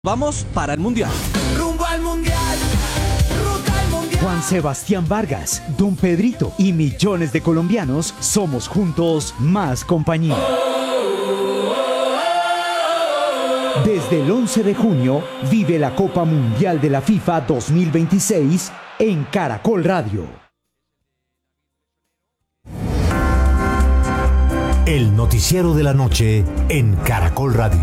Vamos para el Mundial. Rumbo al Mundial. Ruta al Mundial. Juan Sebastián Vargas, Don Pedrito y millones de colombianos somos juntos más compañía. Desde el 11 de junio vive la Copa Mundial de la FIFA 2026 en Caracol Radio. El noticiero de la noche en Caracol Radio.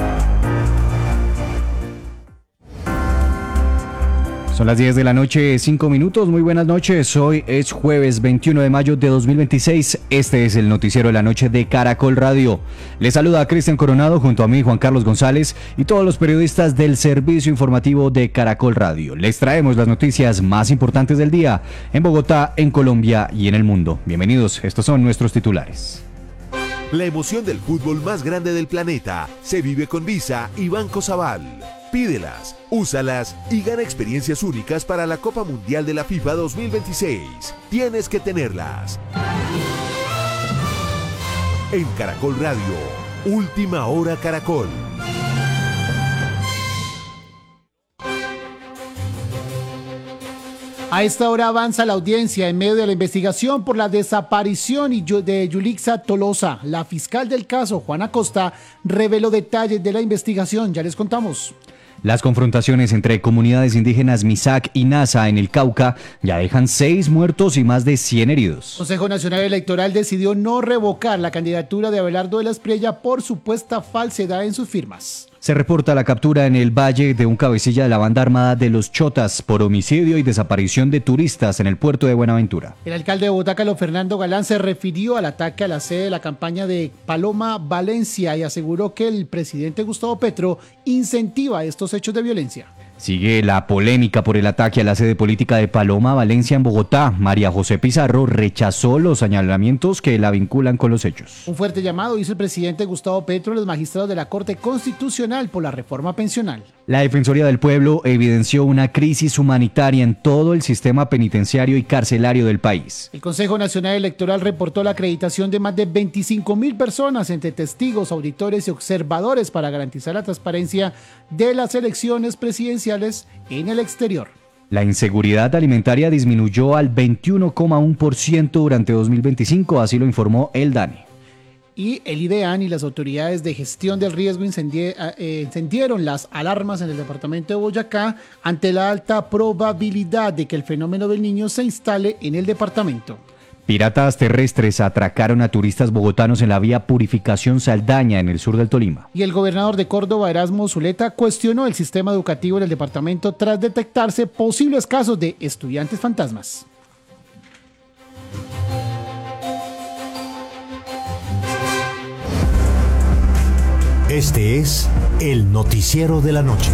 Son las 10 de la noche, 5 minutos. Muy buenas noches. Hoy es jueves 21 de mayo de 2026. Este es el noticiero de la noche de Caracol Radio. Les saluda a Cristian Coronado junto a mí, Juan Carlos González y todos los periodistas del servicio informativo de Caracol Radio. Les traemos las noticias más importantes del día en Bogotá, en Colombia y en el mundo. Bienvenidos, estos son nuestros titulares. La emoción del fútbol más grande del planeta se vive con Visa y Banco Sabal. Pídelas, úsalas y gana experiencias únicas para la Copa Mundial de la FIFA 2026. Tienes que tenerlas. En Caracol Radio, Última Hora Caracol. A esta hora avanza la audiencia en medio de la investigación por la desaparición de Yulixa Tolosa. La fiscal del caso, Juana Costa, reveló detalles de la investigación. Ya les contamos. Las confrontaciones entre comunidades indígenas Misak y Nasa en el Cauca ya dejan 6 muertos y más de 100 heridos. El Consejo Nacional Electoral decidió no revocar la candidatura de Abelardo de la Espriella por supuesta falsedad en sus firmas. Se reporta la captura en el Valle de un cabecilla de la banda armada de los Chotas por homicidio y desaparición de turistas en el puerto de Buenaventura. El alcalde de Bogotá, Carlos Fernando Galán, se refirió al ataque a la sede de la campaña de Paloma Valencia y aseguró que el presidente Gustavo Petro incentiva estos hechos de violencia. Sigue la polémica por el ataque a la sede política de Paloma Valencia en Bogotá. María José Pizarro rechazó los señalamientos que la vinculan con los hechos. Un fuerte llamado hizo el presidente Gustavo Petro a los magistrados de la Corte Constitucional por la reforma pensional. La Defensoría del Pueblo evidenció una crisis humanitaria en todo el sistema penitenciario y carcelario del país. El Consejo Nacional Electoral reportó la acreditación de más de 25.000 personas entre testigos, auditores y observadores para garantizar la transparencia de las elecciones presidenciales en el exterior. La inseguridad alimentaria disminuyó al 21,1% durante 2025, así lo informó el DANE. Y el IDEAN y las autoridades de gestión del riesgo encendieron las alarmas en el departamento de Boyacá ante la alta probabilidad de que el fenómeno del Niño se instale en el departamento. Piratas terrestres atracaron a turistas bogotanos en la vía Purificación Saldaña en el sur del Tolima. Y el gobernador de Córdoba, Erasmo Zuleta, cuestionó el sistema educativo en el departamento tras detectarse posibles casos de estudiantes fantasmas. Este es el noticiero de la noche.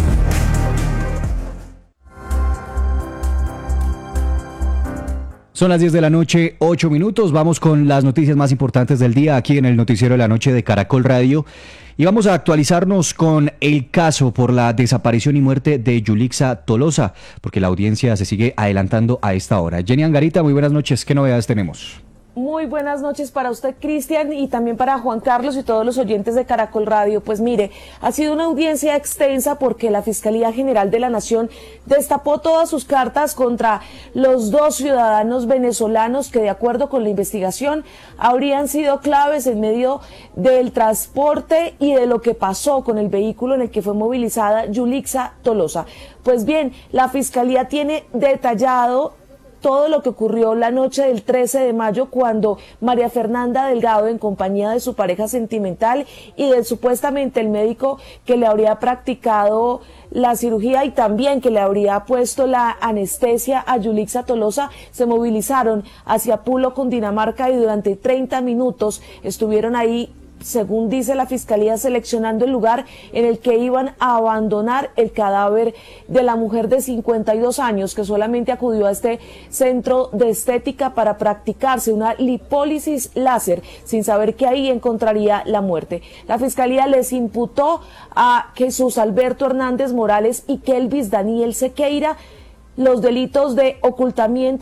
Son las 10 de la noche, 8 minutos. Vamos con las noticias más importantes del día aquí en el noticiero de la noche de Caracol Radio. Y vamos a actualizarnos con el caso por la desaparición y muerte de Yulixa Tolosa, porque la audiencia se sigue adelantando a esta hora. Jenny Angarita, muy buenas noches. ¿Qué novedades tenemos? Muy buenas noches para usted, Cristian, y también para Juan Carlos y todos los oyentes de Caracol Radio. Pues mire, ha sido una audiencia extensa porque la Fiscalía General de la Nación destapó todas sus cartas contra los 2 ciudadanos venezolanos que, de acuerdo con la investigación, habrían sido claves en medio del transporte y de lo que pasó con el vehículo en el que fue movilizada Yulixa Tolosa. Pues bien, la Fiscalía tiene detallado todo lo que ocurrió la noche del 13 de mayo cuando María Fernanda Delgado, en compañía de su pareja sentimental y de supuestamente el médico que le habría practicado la cirugía y también que le habría puesto la anestesia a Yulixa Tolosa, se movilizaron hacia Pulo, Cundinamarca, y durante 30 minutos estuvieron ahí, según dice la Fiscalía, seleccionando el lugar en el que iban a abandonar el cadáver de la mujer de 52 años que solamente acudió a este centro de estética para practicarse una lipólisis láser sin saber que ahí encontraría la muerte. La Fiscalía les imputó a Jesús Alberto Hernández Morales y Kelvis Daniel Sequeira los delitos de ocultamiento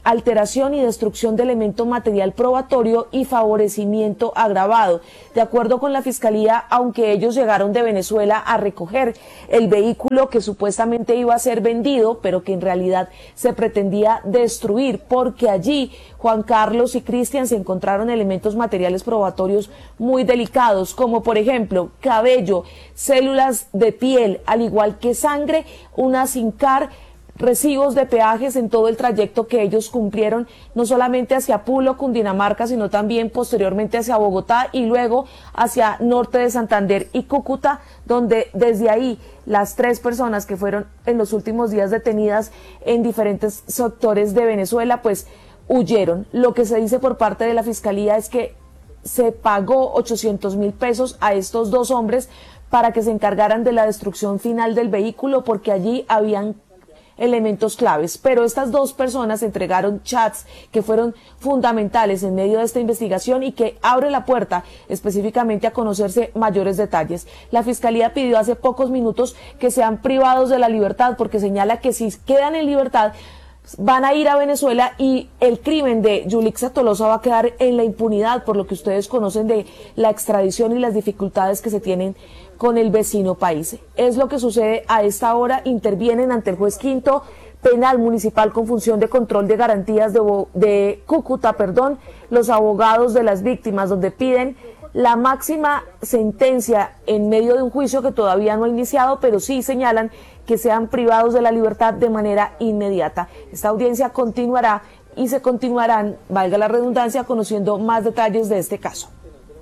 alteración y destrucción de elemento material probatorio y favorecimiento agravado. De acuerdo con la Fiscalía, aunque ellos llegaron de Venezuela a recoger el vehículo que supuestamente iba a ser vendido, pero que en realidad se pretendía destruir, porque allí Juan Carlos y Cristian se encontraron elementos materiales probatorios muy delicados, como por ejemplo cabello, células de piel, al igual que sangre, una SINCAR, recibos de peajes en todo el trayecto que ellos cumplieron, no solamente hacia Pulo, Cundinamarca, sino también posteriormente hacia Bogotá y luego hacia norte de Santander y Cúcuta, donde desde ahí las 3 personas que fueron en los últimos días detenidas en diferentes sectores de Venezuela, pues huyeron. Lo que se dice por parte de la Fiscalía es que se pagó 800.000 pesos a estos 2 hombres para que se encargaran de la destrucción final del vehículo, porque allí habían elementos claves, pero estas 2 personas entregaron chats que fueron fundamentales en medio de esta investigación y que abre la puerta específicamente a conocerse mayores detalles. La Fiscalía pidió hace pocos minutos que sean privados de la libertad, porque señala que si quedan en libertad van a ir a Venezuela y el crimen de Yulixa Tolosa va a quedar en la impunidad, por lo que ustedes conocen de la extradición y las dificultades que se tienen con el vecino país. Es lo que sucede a esta hora. Intervienen ante el juez quinto penal municipal con función de control de garantías de Cúcuta, los abogados de las víctimas, donde piden la máxima sentencia en medio de un juicio que todavía no ha iniciado, pero sí señalan que sean privados de la libertad de manera inmediata. Esta audiencia continuará y se continuarán, valga la redundancia, conociendo más detalles de este caso.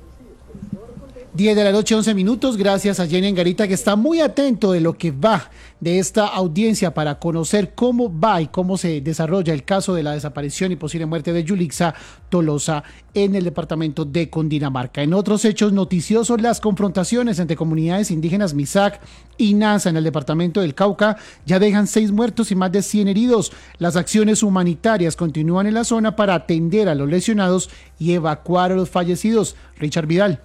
10 de la noche, 11 minutos. Gracias a Jenny Angarita, que está muy atento de lo que va de esta audiencia para conocer cómo va y cómo se desarrolla el caso de la desaparición y posible muerte de Yulixa Tolosa en el departamento de Cundinamarca. En otros hechos noticiosos, las confrontaciones entre comunidades indígenas Misak y Nasa en el departamento del Cauca ya dejan 6 muertos y más de 100 heridos. Las acciones humanitarias continúan en la zona para atender a los lesionados y evacuar a los fallecidos. Richard Vidal.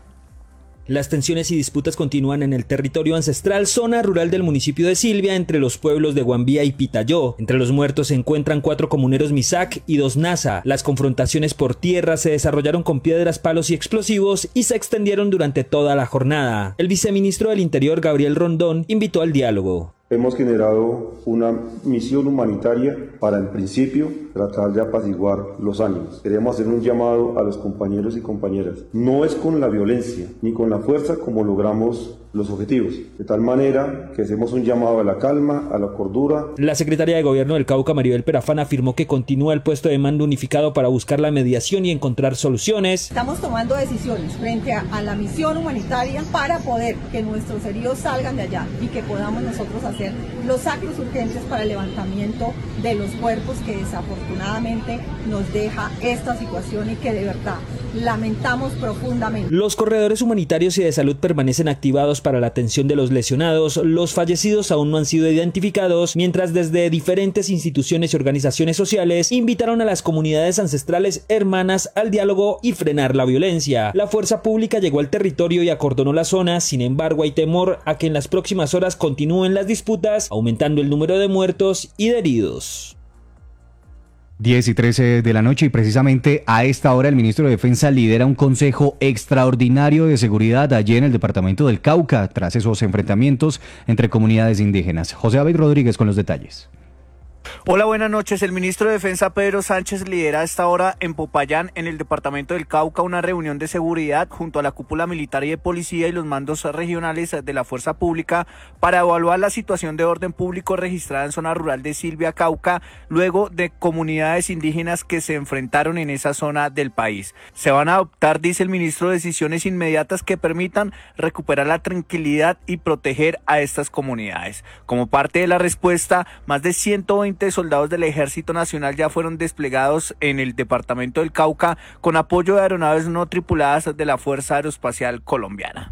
Las tensiones y disputas continúan en el territorio ancestral, zona rural del municipio de Silvia, entre los pueblos de Guambía y Pitayó. Entre los muertos se encuentran 4 comuneros Misak y 2 Nasa. Las confrontaciones por tierra se desarrollaron con piedras, palos y explosivos y se extendieron durante toda la jornada. El viceministro del Interior, Gabriel Rondón, invitó al diálogo. Hemos generado una misión humanitaria para, en principio, tratar de apaciguar los ánimos. Queremos hacer un llamado a los compañeros y compañeras. No es con la violencia ni con la fuerza como logramos los objetivos. De tal manera que hacemos un llamado a la calma, a la cordura. La secretaria de Gobierno del Cauca, Maribel Perafán, afirmó que continúa el puesto de mando unificado para buscar la mediación y encontrar soluciones. Estamos tomando decisiones frente a la misión humanitaria para poder que nuestros heridos salgan de allá y que podamos nosotros hacer los actos urgentes para el levantamiento de los cuerpos que desafortunadamente nos deja esta situación y que de verdad lamentamos profundamente. Los corredores humanitarios y de salud permanecen activados para la atención de los lesionados. Los fallecidos aún no han sido identificados, mientras desde diferentes instituciones y organizaciones sociales invitaron a las comunidades ancestrales hermanas al diálogo y frenar la violencia. La fuerza pública llegó al territorio y acordonó la zona. Sin embargo, hay temor a que en las próximas horas continúen las disputas, aumentando el número de muertos y de heridos. 10 y 13 de la noche, y precisamente a esta hora el ministro de Defensa lidera un consejo extraordinario de seguridad allí en el departamento del Cauca, tras esos enfrentamientos entre comunidades indígenas. José David Rodríguez con los detalles. Hola, buenas noches. El ministro de Defensa, Pedro Sánchez, lidera a esta hora en Popayán, en el departamento del Cauca, una reunión de seguridad junto a la cúpula militar y de policía y los mandos regionales de la fuerza pública para evaluar la situación de orden público registrada en zona rural de Silvia, Cauca, luego de comunidades indígenas que se enfrentaron en esa zona del país. Se van a adoptar, dice el ministro, decisiones inmediatas que permitan recuperar la tranquilidad y proteger a estas comunidades. Como parte de la respuesta, más de 120 soldados del Ejército Nacional ya fueron desplegados en el departamento del Cauca con apoyo de aeronaves no tripuladas de la Fuerza Aeroespacial Colombiana.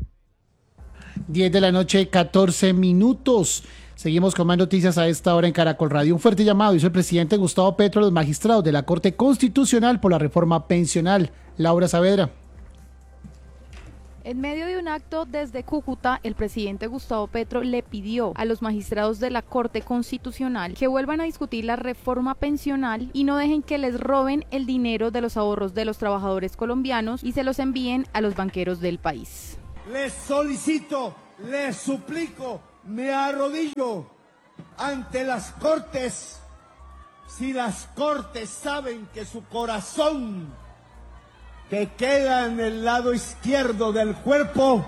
10 de la noche, 14 minutos. Seguimos con más noticias a esta hora en Caracol Radio. Un fuerte llamado hizo el presidente Gustavo Petro a los magistrados de la Corte Constitucional por la reforma pensional. Laura Saavedra. En medio de un acto desde Cúcuta, el presidente Gustavo Petro le pidió a los magistrados de la Corte Constitucional que vuelvan a discutir la reforma pensional y no dejen que les roben el dinero de los ahorros de los trabajadores colombianos y se los envíen a los banqueros del país. Les solicito, les suplico, me arrodillo ante las Cortes. Si las Cortes saben que su corazón, que queda en el lado izquierdo del cuerpo,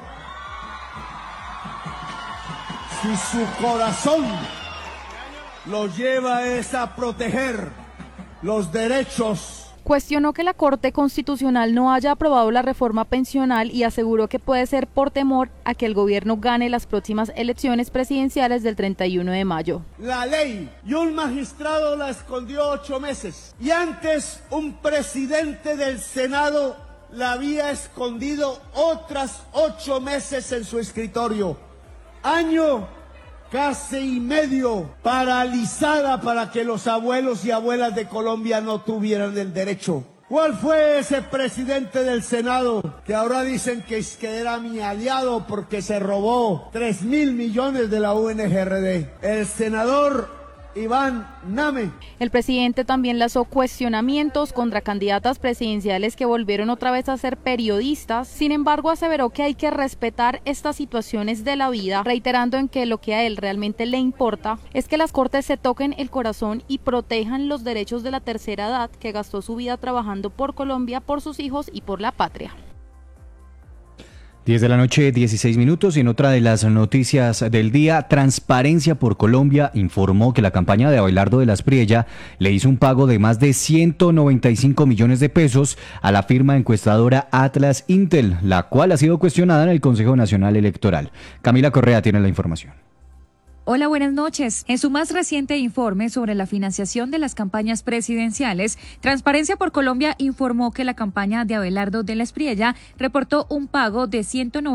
si su corazón lo lleva es a proteger los derechos. Cuestionó que la Corte Constitucional no haya aprobado la reforma pensional y aseguró que puede ser por temor a que el gobierno gane las próximas elecciones presidenciales del 31 de mayo. La ley y un magistrado la escondió 8 meses y antes un presidente del Senado la había escondido otras 8 meses en su escritorio. Año casi y medio paralizada para que los abuelos y abuelas de Colombia no tuvieran el derecho. ¿Cuál fue ese presidente del Senado que ahora dicen que era mi aliado porque se robó 3.000 millones de la UNGRD? El senador Iván Name. El presidente también lanzó cuestionamientos contra candidatas presidenciales que volvieron otra vez a ser periodistas. Sin embargo, aseveró que hay que respetar estas situaciones de la vida, reiterando en que lo que a él realmente le importa es que las Cortes se toquen el corazón y protejan los derechos de la tercera edad que gastó su vida trabajando por Colombia, por sus hijos y por la patria. 10 de la noche, 16 minutos, y en otra de las noticias del día, Transparencia por Colombia informó que la campaña de Abelardo de la Espriella le hizo un pago de más de 195 millones de pesos a la firma encuestadora Atlas Intel, la cual ha sido cuestionada en el Consejo Nacional Electoral. Camila Correa tiene la información. Hola, buenas noches. En su más reciente informe sobre la financiación de las campañas presidenciales, Transparencia por Colombia informó que la campaña de Abelardo de la Espriella reportó un pago de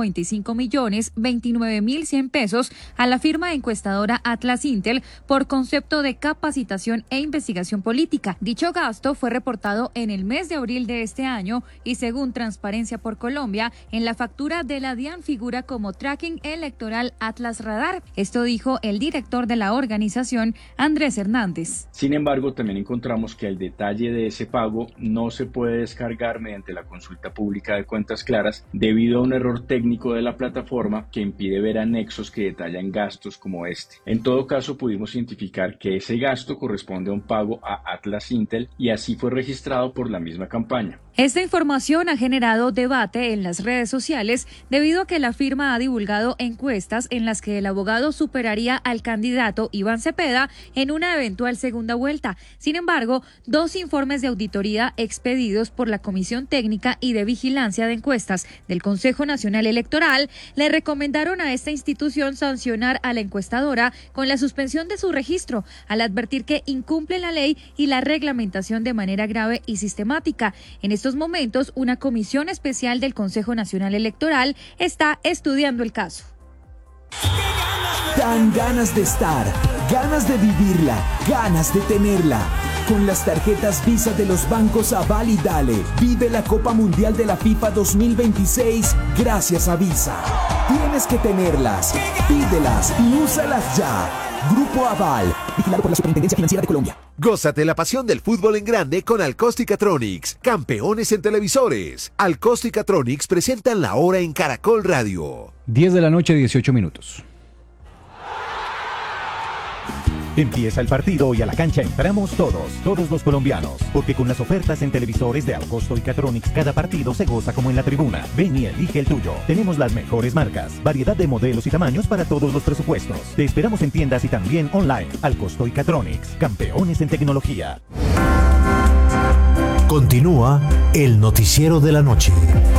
195.029.100 pesos a la firma encuestadora Atlas Intel por concepto de capacitación e investigación política. Dicho gasto fue reportado en el mes de abril de este año y, según Transparencia por Colombia, en la factura de la DIAN figura como Tracking Electoral Atlas Radar. Esto dijo el director de la organización, Andrés Hernández. Sin embargo, también encontramos que el detalle de ese pago no se puede descargar mediante la consulta pública de cuentas claras debido a un error técnico de la plataforma que impide ver anexos que detallan gastos como este. En todo caso, pudimos identificar que ese gasto corresponde a un pago a Atlas Intel y así fue registrado por la misma campaña. Esta información ha generado debate en las redes sociales debido a que la firma ha divulgado encuestas en las que el abogado superaría al candidato Iván Cepeda en una eventual segunda vuelta. Sin embargo, 2 informes de auditoría expedidos por la Comisión Técnica y de Vigilancia de Encuestas del Consejo Nacional Electoral le recomendaron a esta institución sancionar a la encuestadora con la suspensión de su registro, al advertir que incumple la ley y la reglamentación de manera grave y sistemática. En estos momentos, una comisión especial del Consejo Nacional Electoral está estudiando el caso. Dan ganas de estar, ganas de vivirla, ganas de tenerla. Con las tarjetas Visa de los bancos Aval y Dale, vive la Copa Mundial de la FIFA 2026 gracias a Visa. Tienes que tenerlas, pídelas y úsalas ya. Grupo Aval, vigilado por la Superintendencia Financiera de Colombia. Gózate la pasión del fútbol en grande con Alcosticatronics, campeones en televisores. Alcosticatronics presentan la hora en Caracol Radio. 10 de la noche, 18 minutos. Empieza el partido y a la cancha entramos todos los colombianos, porque con las ofertas en televisores de Alcosto y Catronics cada partido se goza como en la tribuna. Ven y elige el tuyo. Tenemos las mejores marcas, variedad de modelos y tamaños para todos los presupuestos. Te esperamos en tiendas y también online. Alcosto y Catronics, campeones en tecnología. Continúa el noticiero de la noche.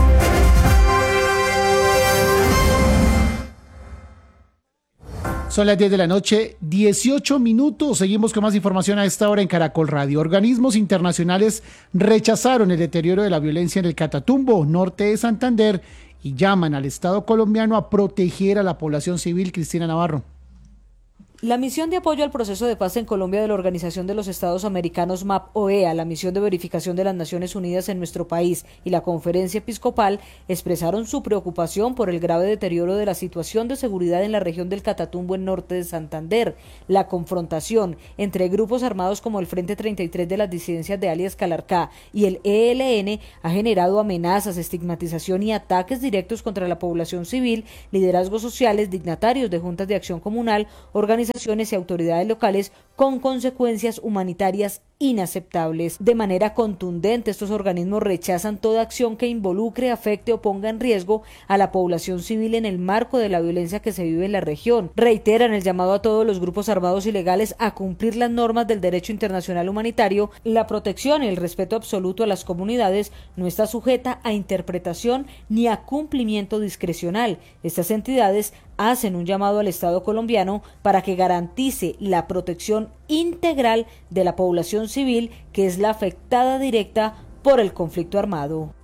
Son las 10 de la noche, 18 minutos. Seguimos con más información a esta hora en Caracol Radio. Organismos internacionales rechazaron el deterioro de la violencia en el Catatumbo, norte de Santander, y llaman al Estado colombiano a proteger a la población civil. Cristina Navarro. La misión de apoyo al proceso de paz en Colombia de la Organización de los Estados Americanos MAP-OEA, la misión de verificación de las Naciones Unidas en nuestro país y la Conferencia Episcopal expresaron su preocupación por el grave deterioro de la situación de seguridad en la región del Catatumbo en norte de Santander. La confrontación entre grupos armados como el Frente 33 de las disidencias de alias Calarcá y el ELN ha generado amenazas, estigmatización y ataques directos contra la población civil, liderazgos sociales, dignatarios de juntas de acción comunal, organizaciones y autoridades locales, con consecuencias humanitarias inaceptables. De manera contundente, estos organismos rechazan toda acción que involucre, afecte o ponga en riesgo a la población civil en el marco de la violencia que se vive en la región. Reiteran el llamado a todos los grupos armados ilegales a cumplir las normas del derecho internacional humanitario. La protección y el respeto absoluto a las comunidades no está sujeta a interpretación ni a cumplimiento discrecional. Estas entidades hacen un llamado al Estado colombiano para que garantice la protección integral de la población civil, que es la afectada directa por el conflicto armado.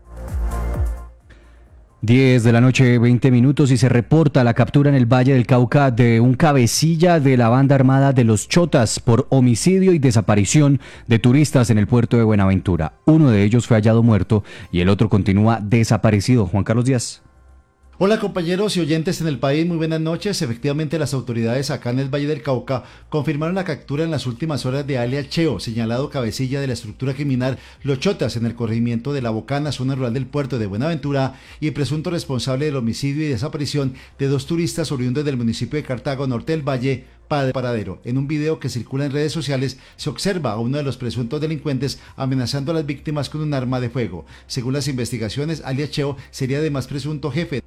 10 de la noche, 20 minutos, y se reporta la captura en el Valle del Cauca de un cabecilla de la banda armada de los Chotas por homicidio y desaparición de turistas en el puerto de Buenaventura. Uno de ellos fue hallado muerto y el otro continúa desaparecido. Juan Carlos Díaz. Hola compañeros y oyentes en el país, muy buenas noches. Efectivamente, las autoridades acá en el Valle del Cauca confirmaron la captura en las últimas horas de alias Cheo, señalado cabecilla de la estructura criminal Los Chotas en el corregimiento de La Bocana, zona rural del puerto de Buenaventura, y presunto responsable del homicidio y desaparición de 2 turistas oriundos del municipio de Cartago, norte del Valle, Paradero. En un video que circula en redes sociales se observa a uno de los presuntos delincuentes amenazando a las víctimas con un arma de fuego. Según las investigaciones, alias Cheo sería además presunto jefe.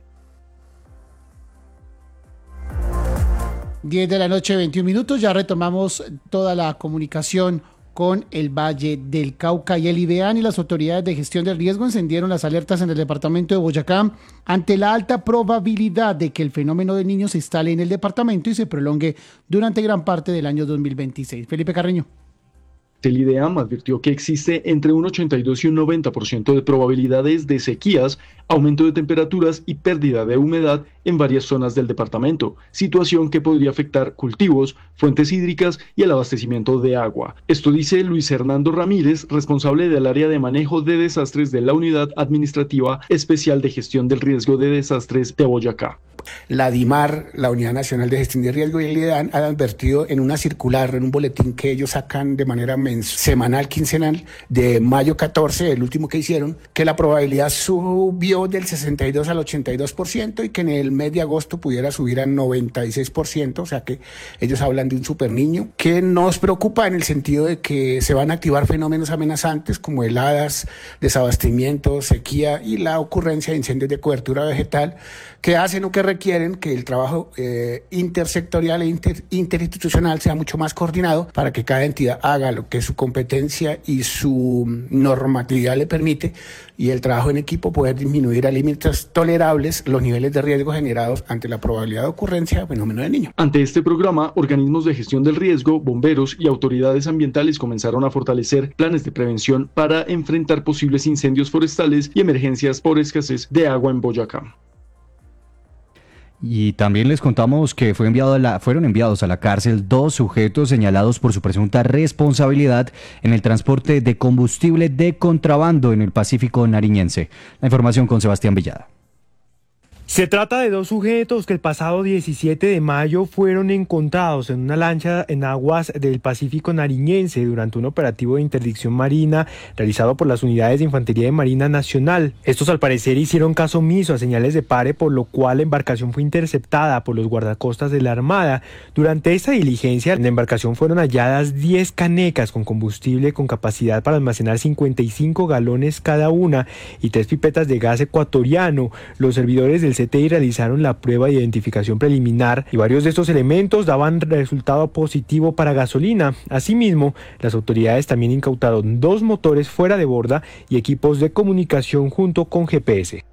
10 de la noche, 21 minutos, ya retomamos toda la comunicación con el Valle del Cauca, y el IDEAN y las autoridades de gestión del riesgo encendieron las alertas en el departamento de Boyacá ante la alta probabilidad de que el fenómeno del Niño se instale en el departamento y se prolongue durante gran parte del año 2026. Felipe Carreño. El IDEAM advirtió que existe entre un 82 y un 90% de probabilidades de sequías, aumento de temperaturas y pérdida de humedad en varias zonas del departamento, situación que podría afectar cultivos, fuentes hídricas y el abastecimiento de agua. Esto dice Luis Hernando Ramírez, responsable del área de manejo de desastres de la Unidad Administrativa Especial de Gestión del Riesgo de Desastres de Boyacá. La DIMAR, la Unidad Nacional de Gestión de Riesgo, y el IDEAN han advertido en una circular, en un boletín que ellos sacan de manera semanal, quincenal, de mayo 14, el último que hicieron, que la probabilidad subió del 62 al 82% y que en el mes de agosto pudiera subir al 96%, o sea que ellos hablan de un super niño, que nos preocupa en el sentido de que se van a activar fenómenos amenazantes como heladas, desabastecimiento, sequía y la ocurrencia de incendios de cobertura vegetal, que hacen o que requieren que el trabajo intersectorial e interinstitucional sea mucho más coordinado para que cada entidad haga lo que su competencia y su normatividad le permite, y el trabajo en equipo poder disminuir a límites tolerables los niveles de riesgo generados ante la probabilidad de ocurrencia de fenómeno del Niño. Ante este programa, organismos de gestión del riesgo, bomberos y autoridades ambientales comenzaron a fortalecer planes de prevención para enfrentar posibles incendios forestales y emergencias por escasez de agua en Boyacá. Y también les contamos que fueron enviados a la cárcel 2 sujetos señalados por su presunta responsabilidad en el transporte de combustible de contrabando en el Pacífico nariñense. La información con Sebastián Villada. Se trata de 2 sujetos que el pasado 17 de mayo fueron encontrados en una lancha en aguas del Pacífico nariñense durante un operativo de interdicción marina realizado por las unidades de infantería de Marina Nacional. Estos al parecer hicieron caso omiso a señales de pare, por lo cual la embarcación fue interceptada por los guardacostas de la Armada. Durante esta diligencia, en la embarcación fueron halladas 10 canecas con combustible con capacidad para almacenar 55 galones cada una y 3 pipetas de gas ecuatoriano. Los servidores del CTI realizaron la prueba de identificación preliminar y varios de estos elementos daban resultado positivo para gasolina. Asimismo, las autoridades también incautaron 2 motores fuera de borda y equipos de comunicación junto con GPS.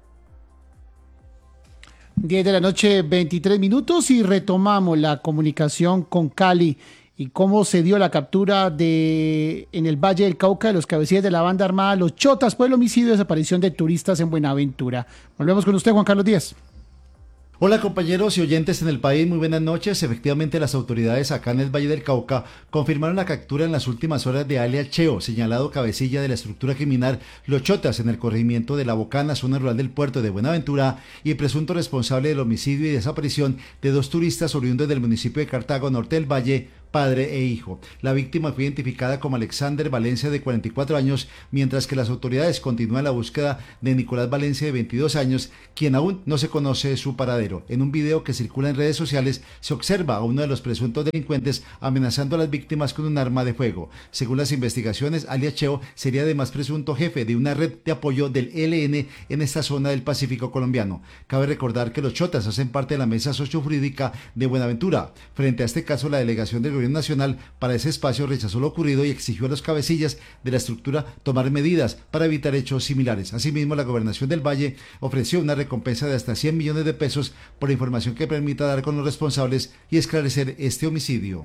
10 de la noche, 23 minutos, y retomamos la comunicación con Cali y cómo se dio la captura en el Valle del Cauca de los cabecillas de la banda armada Los Chotas por el homicidio y desaparición de turistas en Buenaventura. Volvemos con usted, Juan Carlos Díaz. Hola compañeros y oyentes en el país, muy buenas noches. Efectivamente, las autoridades acá en el Valle del Cauca confirmaron la captura en las últimas horas de alias Cheo, señalado cabecilla de la estructura criminal Los Chotas en el corregimiento de La Bocana, zona rural del puerto de Buenaventura, y presunto responsable del homicidio y desaparición de 2 turistas oriundos del municipio de Cartago, norte del Valle, padre e hijo. La víctima fue identificada como Alexander Valencia, de 44 años, mientras que las autoridades continúan la búsqueda de Nicolás Valencia, de 22 años, quien aún no se conoce su paradero. En un video que circula en redes sociales se observa a uno de los presuntos delincuentes amenazando a las víctimas con un arma de fuego. Según las investigaciones, alias Cheo sería además presunto jefe de una red de apoyo del ELN en esta zona del Pacífico colombiano. Cabe recordar que los Chotas hacen parte de la mesa sociojurídica de Buenaventura. Frente a este caso, la delegación del Gobierno Nacional para ese espacio rechazó lo ocurrido y exigió a los cabecillas de la estructura tomar medidas para evitar hechos similares. Asimismo, la Gobernación del Valle ofreció una recompensa de hasta 100 millones de pesos por información que permita dar con los responsables y esclarecer este homicidio.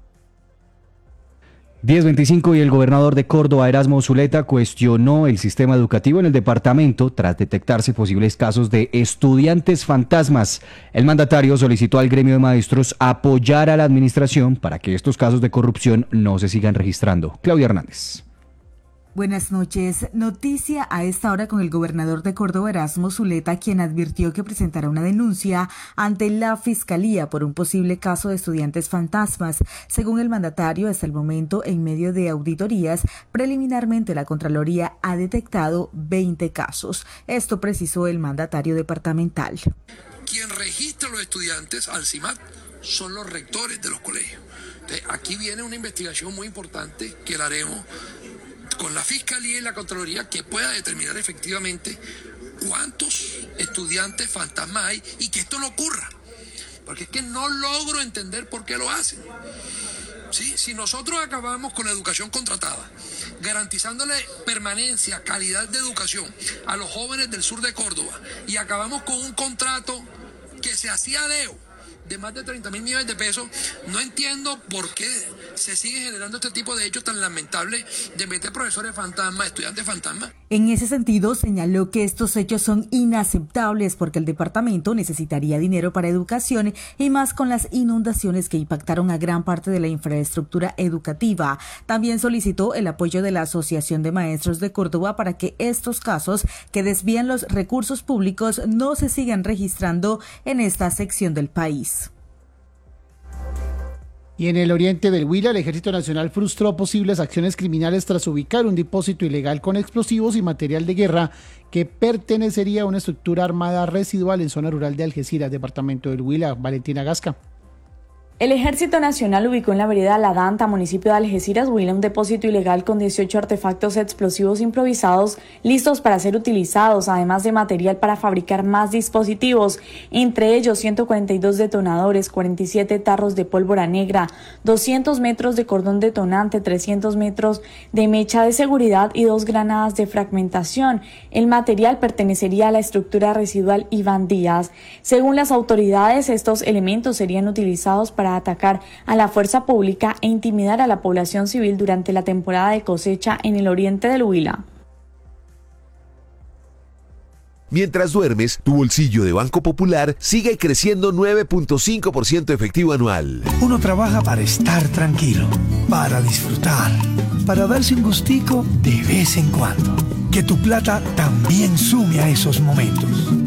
10:25 y el gobernador de Córdoba, Erasmo Zuleta, cuestionó el sistema educativo en el departamento tras detectarse posibles casos de estudiantes fantasmas. El mandatario solicitó al gremio de maestros apoyar a la administración para que estos casos de corrupción no se sigan registrando. Claudia Hernández. Buenas noches. Noticia a esta hora con el gobernador de Córdoba, Erasmo Zuleta, quien advirtió que presentará una denuncia ante la Fiscalía por un posible caso de estudiantes fantasmas. Según el mandatario, hasta el momento, en medio de auditorías, preliminarmente la Contraloría ha detectado 20 casos. Esto precisó el mandatario departamental. Quien registra a los estudiantes al CIMAT son los rectores de los colegios. Entonces, aquí viene una investigación muy importante que la haremos con la Fiscalía y la Contraloría, que pueda determinar efectivamente cuántos estudiantes fantasmas hay y que esto no ocurra. Porque es que no logro entender por qué lo hacen. ¿Sí? Si nosotros acabamos con la educación contratada, garantizándole permanencia, calidad de educación a los jóvenes del sur de Córdoba, y acabamos con un contrato que se hacía de más de 30.000 millones de pesos, no entiendo por qué se sigue generando este tipo de hechos tan lamentables de meter profesores fantasmas, estudiantes fantasmas. En ese sentido, señaló que estos hechos son inaceptables porque el departamento necesitaría dinero para educación y más con las inundaciones que impactaron a gran parte de la infraestructura educativa. También solicitó el apoyo de la Asociación de Maestros de Córdoba para que estos casos que desvían los recursos públicos no se sigan registrando en esta sección del país. Y en el oriente del Huila, el Ejército Nacional frustró posibles acciones criminales tras ubicar un depósito ilegal con explosivos y material de guerra que pertenecería a una estructura armada residual en zona rural de Algeciras, departamento del Huila. Valentina Gasca. El Ejército Nacional ubicó en la vereda La Danta, municipio de Algeciras, Huila, un depósito ilegal con 18 artefactos explosivos improvisados listos para ser utilizados, además de material para fabricar más dispositivos, entre ellos 142 detonadores, 47 tarros de pólvora negra, 200 metros de cordón detonante, 300 metros de mecha de seguridad y 2 granadas de fragmentación. El material pertenecería a la estructura residual Iván Díaz. Según las autoridades, estos elementos serían utilizados para atacar a la fuerza pública e intimidar a la población civil durante la temporada de cosecha en el oriente del Huila. Mientras duermes, tu bolsillo de Banco Popular sigue creciendo 9.5% efectivo anual. Uno trabaja para estar tranquilo, para disfrutar, para darse un gustico de vez en cuando. Que tu plata también sume a esos momentos.